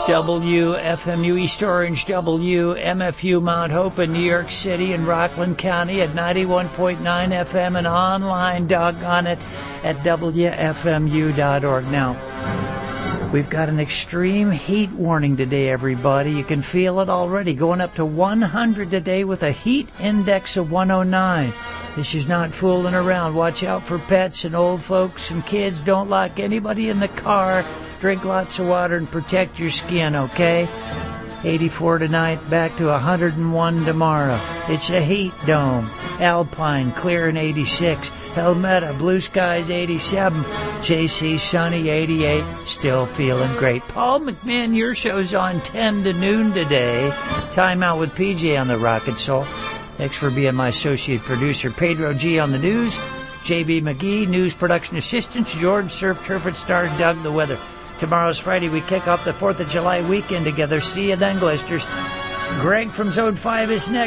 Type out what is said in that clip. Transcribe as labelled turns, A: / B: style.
A: WFMU East Orange, WMFU Mount Hope in New York City and Rockland County at 91.9 FM and online, doggone it, at WFMU.org. Now, we've got an extreme heat warning today, everybody. You can feel it already, going up to 100 today with a heat index of 109. This is not fooling around. Watch out for pets and old folks and kids. Don't lock anybody in the car. Drink lots of water and protect your skin, okay? 84 tonight, back to 101 tomorrow. It's a heat dome. Alpine, clear in 86. Helmetta, blue skies 87. JC, sunny 88. Still feeling great. Paul McMahon, your show's on 10 to noon today. Time out with PJ on the Rocket Soul. Thanks for being my associate producer. Pedro G on the news. JB McGee, news production assistants. George, surf, turf, and stars. Doug, the weather. Tomorrow's Friday. We kick off the 4th of July weekend together. See you then, Glisters. Greg from Zone 5 is next.